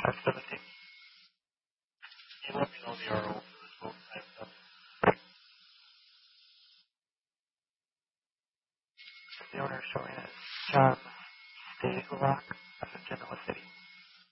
517. You let me know the RO for this boat. The owner showing it John Steglock. That's in Genoa City.